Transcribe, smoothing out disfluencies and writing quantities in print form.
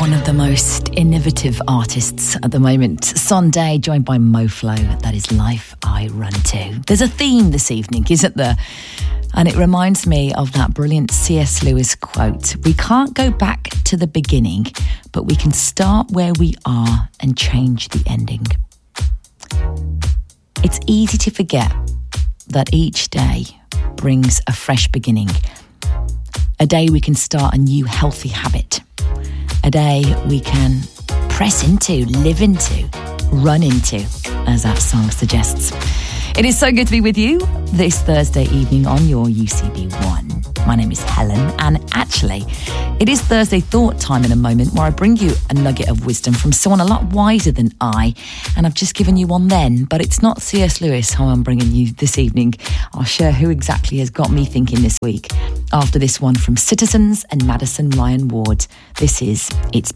one of the most innovative artists at the moment. Sunday, joined by Moflo. That is Life I Run To. There's a theme this evening, isn't there? And it reminds me of that brilliant C.S. Lewis quote. We can't go back to the beginning, but we can start where we are and change the ending. It's easy to forget that each day brings a fresh beginning. A day we can start a new healthy habit. A day we can press into, live into, run into, as that song suggests. It is so good to be with you this Thursday evening on your UCB One. My name is Helen, and actually, it is Thursday Thought Time in a moment where I bring you a nugget of wisdom from someone a lot wiser than I, and I've just given you one then, but it's not C.S. Lewis who I'm bringing you this evening. I'll share who exactly has got me thinking this week after this one from Citizens and Madison Ryan Ward. This is It's